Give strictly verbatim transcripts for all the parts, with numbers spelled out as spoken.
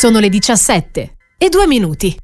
Sono le diciassette e due minuti.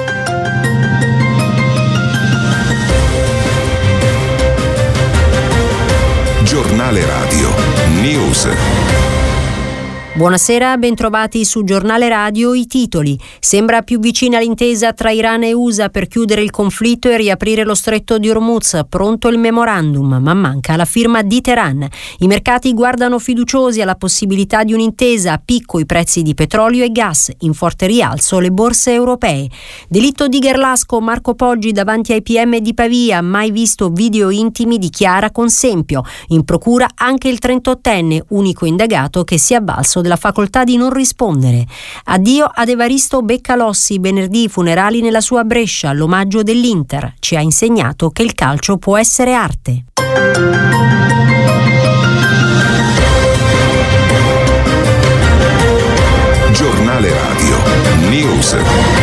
Giornale Radio News. Buonasera, bentrovati su Giornale Radio. I titoli. Sembra più vicina l'intesa tra Iran e U S A per chiudere il conflitto e riaprire lo stretto di Hormuz. Pronto il memorandum, ma manca la firma di Teheran. I mercati guardano fiduciosi alla possibilità di un'intesa. A picco i prezzi di petrolio e gas. In forte rialzo le borse europee. Delitto di Gerlasco, Marco Poggi davanti ai P M di Pavia. Mai visto video intimi di Chiara con Sempio. In procura anche il trentottenne, unico indagato che si è avvalso della facoltà di non rispondere. Addio ad Evaristo Beccalossi, venerdì funerali nella sua Brescia, l'omaggio dell'Inter. Ci ha insegnato che il calcio può essere arte. Giornale Radio News.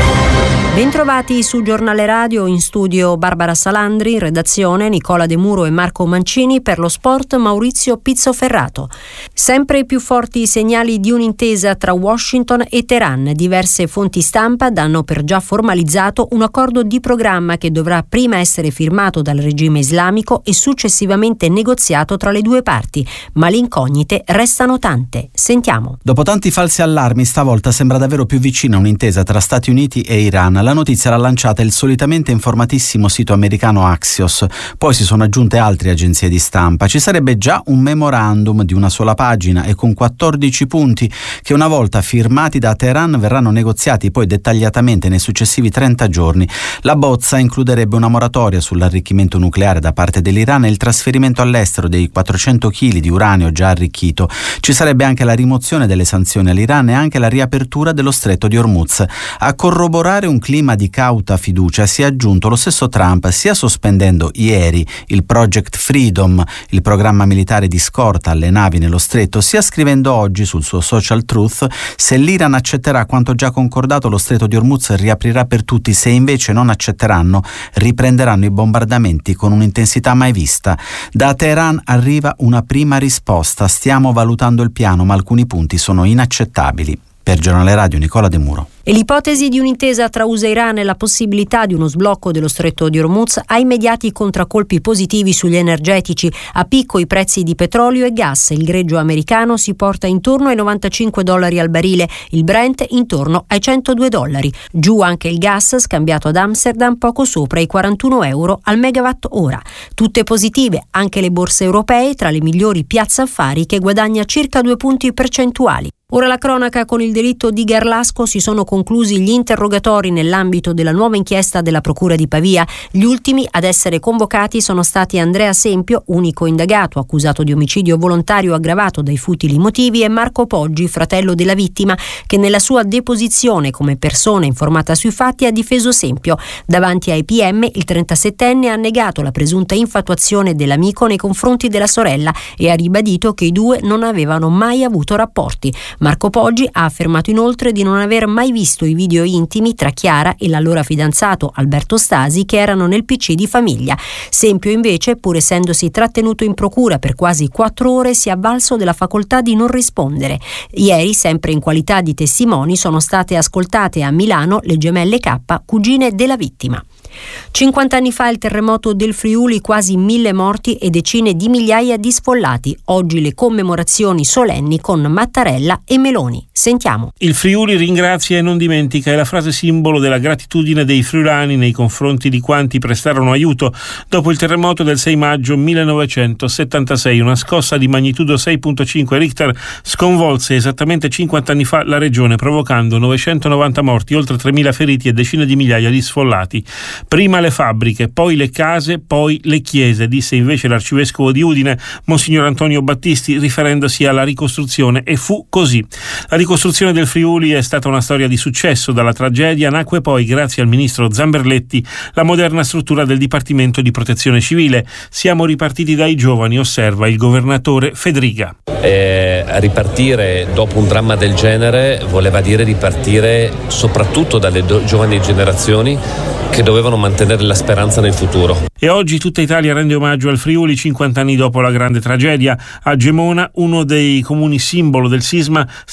Bentrovati su Giornale Radio, in studio Barbara Salandri, in redazione Nicola De Muro e Marco Mancini, per lo sport Maurizio Pizzoferrato. Sempre più forti i segnali di un'intesa tra Washington e Teheran. Diverse fonti stampa danno per già formalizzato un accordo di programma che dovrà prima essere firmato dal regime islamico e successivamente negoziato tra le due parti, ma le incognite restano tante. Sentiamo. Dopo tanti falsi allarmi, stavolta sembra davvero più vicina un'intesa tra Stati Uniti e Iran. La notizia l'ha lanciata il solitamente informatissimo sito americano Axios, poi si sono aggiunte altre agenzie di stampa. Ci sarebbe già un memorandum di una sola pagina e con quattordici punti che una volta firmati da Teheran verranno negoziati poi dettagliatamente nei successivi trenta giorni. La bozza includerebbe una moratoria sull'arricchimento nucleare da parte dell'Iran e il trasferimento all'estero dei quattrocento chili di uranio già arricchito. Ci sarebbe anche la rimozione delle sanzioni all'Iran e anche la riapertura dello stretto di Hormuz. A corroborare un clima di cauta fiducia si è aggiunto lo stesso Trump, sia sospendendo ieri il Project Freedom, il programma militare di scorta alle navi nello stretto, sia scrivendo oggi sul suo social Truth: se l'Iran accetterà quanto già concordato lo stretto di Hormuz riaprirà per tutti, se invece non accetteranno riprenderanno i bombardamenti con un'intensità mai vista. Da Teheran arriva una prima risposta: stiamo valutando il piano ma alcuni punti sono inaccettabili. Per Giornale Radio Nicola De Muro. E l'ipotesi di un'intesa tra U S A e Iran e la possibilità di uno sblocco dello stretto di Hormuz ha immediati contraccolpi positivi sugli energetici. A picco i prezzi di petrolio e gas. Il greggio americano si porta intorno ai novantacinque dollari al barile, il Brent intorno ai centodue dollari. Giù anche il gas scambiato ad Amsterdam poco sopra i quarantuno euro al megawatt ora. Tutte positive anche le borse europee, tra le migliori piazza affari, che guadagna circa due punti percentuali. Ora la cronaca. Con il delitto di Gerlasco si sono conclusi gli interrogatori nell'ambito della nuova inchiesta della Procura di Pavia. Gli ultimi ad essere convocati sono stati Andrea Sempio, unico indagato accusato di omicidio volontario aggravato dai futili motivi, e Marco Poggi, fratello della vittima, che nella sua deposizione come persona informata sui fatti ha difeso Sempio. Davanti ai P M il trentasettenne ha negato la presunta infatuazione dell'amico nei confronti della sorella e ha ribadito che i due non avevano mai avuto rapporti. Marco Poggi ha affermato inoltre di non aver mai visto i video intimi tra Chiara e l'allora fidanzato Alberto Stasi che erano nel P C di famiglia. Sempio invece, pur essendosi trattenuto in procura per quasi quattro ore, si è avvalso della facoltà di non rispondere. Ieri, sempre in qualità di testimoni, sono state ascoltate a Milano le gemelle K, cugine della vittima. cinquanta anni fa il terremoto del Friuli, quasi mille morti e decine di migliaia di sfollati. Oggi le commemorazioni solenni con Mattarella e Meloni. Sentiamo. Il Friuli ringrazia e non dimentica è la frase simbolo della gratitudine dei friulani nei confronti di quanti prestarono aiuto dopo il terremoto del sei maggio millenovecentosettantasei. Una scossa di magnitudo sei virgola cinque Richter sconvolse esattamente cinquanta anni fa la regione, provocando novecentonovanta morti, oltre tremila feriti e decine di migliaia di sfollati. Prima le fabbriche, poi le case, poi le chiese, disse invece l'arcivescovo di Udine, Monsignor Antonio Battisti, riferendosi alla ricostruzione, e fu così. La ricostruzione del Friuli è stata una storia di successo. Dalla tragedia nacque poi, grazie al ministro Zamberletti, la moderna struttura del Dipartimento di Protezione Civile. Siamo ripartiti dai giovani, osserva il governatore Fedriga. Eh, ripartire dopo un dramma del genere voleva dire ripartire soprattutto dalle do- giovani generazioni che dovevano mantenere la speranza nel futuro. E oggi tutta Italia rende omaggio al Friuli cinquanta anni dopo la grande tragedia. A Gemona, uno dei comuni simbolo del sisma, saranno presenti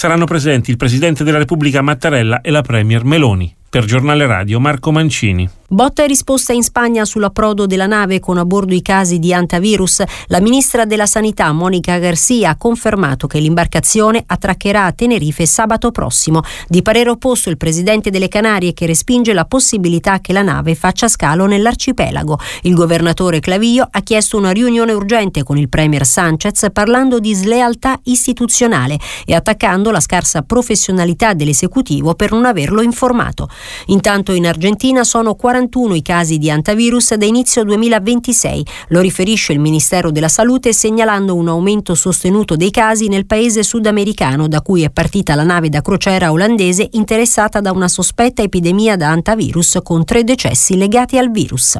presenti il Presidente della Repubblica Mattarella e la Premier Meloni. Per Giornale Radio, Marco Mancini. Botta e risposta in Spagna sull'approdo della nave con a bordo i casi di antivirus. La ministra della Sanità, Mónica García, ha confermato che l'imbarcazione attraccherà a Tenerife sabato prossimo. Di parere opposto il presidente delle Canarie, che respinge la possibilità che la nave faccia scalo nell'arcipelago. Il governatore Clavijo ha chiesto una riunione urgente con il premier Sánchez, parlando di slealtà istituzionale e attaccando la scarsa professionalità dell'esecutivo per non averlo informato. Intanto in Argentina sono quarantuno i casi di antivirus da inizio duemilaventisei. Lo riferisce il Ministero della Salute, segnalando un aumento sostenuto dei casi nel paese sudamericano da cui è partita la nave da crociera olandese interessata da una sospetta epidemia da antivirus, con tre decessi legati al virus.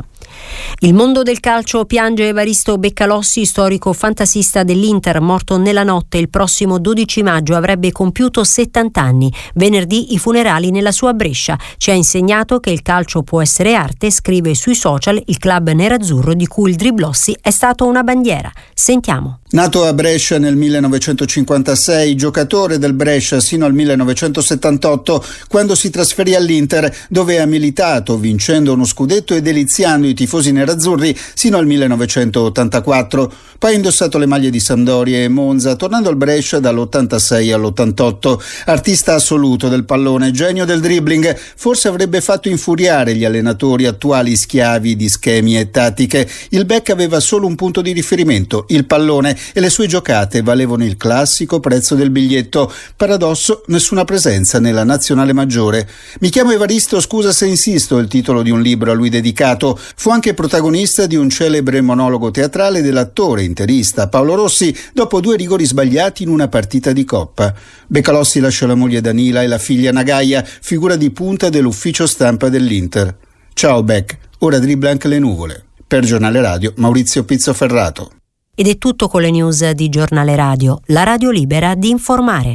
Il mondo del calcio piange Evaristo Beccalossi, storico fantasista dell'Inter, morto nella notte. Il prossimo dodici maggio avrebbe compiuto settanta anni. Venerdì i funerali nella sua Brescia. Ci ha insegnato che il calcio può essere arte, scrive sui social il club nerazzurro di cui il Driblossi è stato una bandiera. Sentiamo. Nato a Brescia nel millenovecentocinquantasei, giocatore del Brescia sino al millenovecentosettantotto, quando si trasferì all'Inter, dove ha militato, vincendo uno scudetto e deliziando i tifosi nerazzurri sino al millenovecentottantaquattro. Poi ha indossato le maglie di Sampdoria e Monza, tornando al Brescia dall'ottantasei all'ottantotto. Artista assoluto del pallone, genio del dribbling, forse avrebbe fatto infuriare gli allenatori attuali schiavi di schemi e tattiche. Il Beck aveva solo un punto di riferimento, il pallone, e le sue giocate valevano il classico prezzo del biglietto. Paradosso, nessuna presenza nella nazionale maggiore. Mi chiamo Evaristo, scusa se insisto, il titolo di un libro a lui dedicato. Fu anche protagonista di un celebre monologo teatrale dell'attore interista Paolo Rossi dopo due rigori sbagliati in una partita di Coppa. Beccalossi lasciò la moglie Danila e la figlia Nagaia, figura di punta dell'ufficio stampa dell'Inter. Ciao Beck, ora dribbla anche le nuvole. Per Giornale Radio, Maurizio Pizzoferrato. Ed è tutto con le news di Giornale Radio, la radio libera di informare.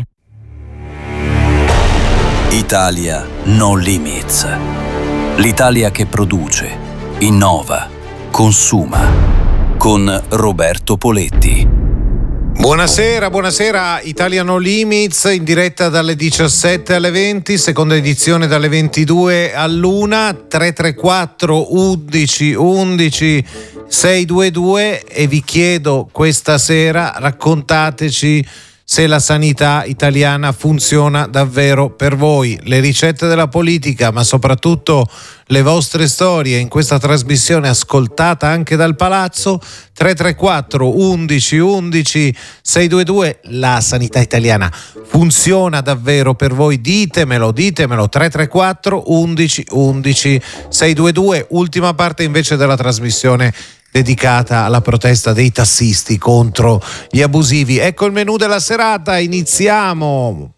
Italia No Limits. L'Italia che produce, innova, consuma. Con Roberto Poletti. Buonasera, buonasera, Italia No Limits, in diretta dalle diciassette alle venti, seconda edizione dalle ventidue all'una, tre tre quattro undici undici seicentoventidue, e vi chiedo questa sera, raccontateci se la sanità italiana funziona davvero per voi. Le ricette della politica, ma soprattutto le vostre storie in questa trasmissione ascoltata anche dal Palazzo. Tre tre quattro undici undici seicentoventidue. La sanità italiana funziona davvero per voi? Ditemelo, ditemelo. tre tre quattro undici undici seicentoventidue. Ultima parte invece della trasmissione dedicata alla protesta dei tassisti contro gli abusivi. Ecco il menù della serata, iniziamo.